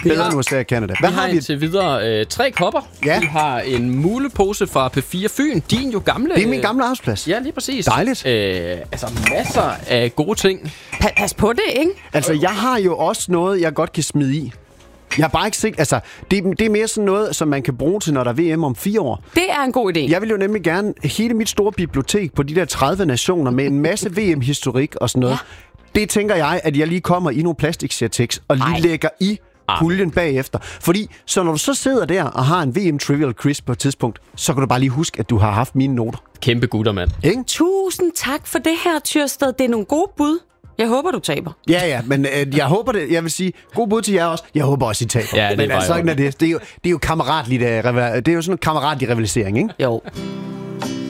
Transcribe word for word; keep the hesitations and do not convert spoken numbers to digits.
Bedre end U S A og Canada. Hvad vi har har vi? indtil videre øh, tre kopper. Ja. Vi har en mulepose fra P fire Fyn. Din jo gamle... Det er min gamle arbejdsplads. Ja, lige præcis. Dejligt. Øh, altså masser af gode ting. Pa- pas på det, ikke? Altså, jeg har jo også noget, jeg godt kan smide i. Jeg er bare ikke sikker... Altså, det, det er mere sådan noget, som man kan bruge til, når der er V M om fire år. Det er en god idé. Jeg vil jo nemlig gerne... Hele mit store bibliotek på de der tredive nationer med en masse V M-historik og sådan noget. Ja. Det tænker jeg, at jeg lige kommer i nogle plastiksertex og lige Ej. lægger i puljen bagefter. Fordi, så når du så sidder der og har en V M Trivial Quiz på et tidspunkt, så kan du bare lige huske, at du har haft mine noter. Kæmpe gutter, mand. Ikke? Tusind tak for det her, Tyrsted. Det er nogle gode bud. Jeg håber, du taber. Ja, ja, men øh, jeg håber det. Jeg vil sige, god bud til jer også. Jeg håber også, I taber. Ja, det men var altså, jo- sådan er det. Det er jo, det er jo kammeratligt. øh, rival- Det er jo sådan en kammeratlig rivalisering, ikke? Jo.